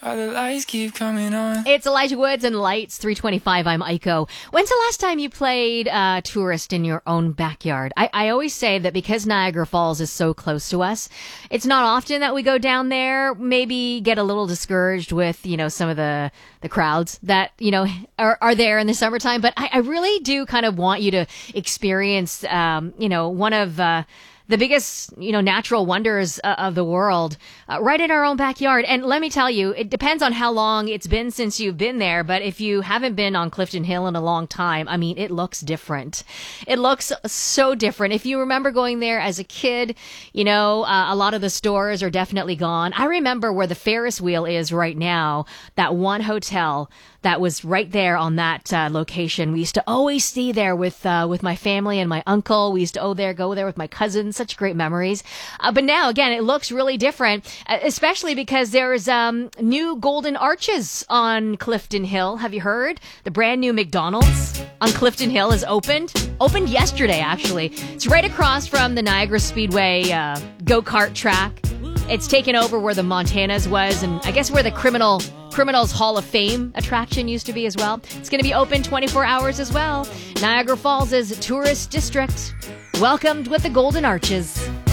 While the lights keep coming on. It's Elijah Woods and Lights, 325. I'm Aiko. When's the last time you played tourist in your own backyard? I always say that because Niagara Falls is so close to us, it's not often that we go down there, maybe get a little discouraged with, some of the crowds that, are there in the summertime. But I really do kind of want you to experience, one of the biggest, natural wonders of the world right in our own backyard. And let me tell you, it depends on how long it's been since you've been there. But if you haven't been on Clifton Hill in a long time, I mean, it looks different. It looks so different. If you remember going there as a kid, a lot of the stores are definitely gone. I remember where the Ferris wheel is right now, that one hotel that was right there on that location. We used to always stay there with my family and my uncle. We used to go there with my cousins. Such great memories. But now, again, it looks really different, especially because there's new golden arches on Clifton Hill. Have you heard? The brand new McDonald's on Clifton Hill is opened. Opened yesterday, actually. It's right across from the Niagara Speedway go-kart track. It's taken over where the Montanas was, and I guess where the Criminals Hall of Fame attraction used to be as well. It's going to be open 24 hours as well. Niagara Falls is a tourist district, welcomed with the Golden Arches.